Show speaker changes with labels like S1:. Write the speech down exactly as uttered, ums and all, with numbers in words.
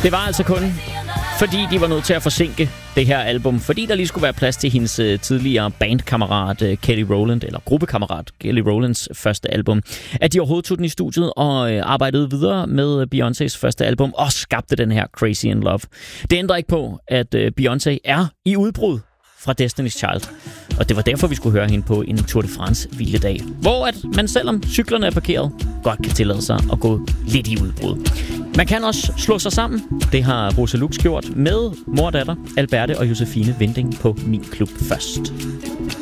S1: Det var altså kun, fordi de var nødt til at forsinke det her album, fordi der lige skulle være plads til hendes uh, tidligere bandkammerat uh, Kelly Rowland, eller gruppekammerat Kelly Rowlands første album, at de overhovedet tog den i studiet og uh, arbejdede videre med Beyoncés første album og skabte den her Crazy in Love. Det ændrer ikke på, at uh, Beyoncé er i udbrud fra Destiny's Child. Og det var derfor, vi skulle høre hende på en Tour de France hviledag, hvor at man selvom cyklerne er parkeret, godt kan tillade sig at gå lidt i udbrud. Man kan også slå sig sammen. Det har Rosa Lux gjort med mor og datter, Alberte og Josefine Vinding på Min Klub Først.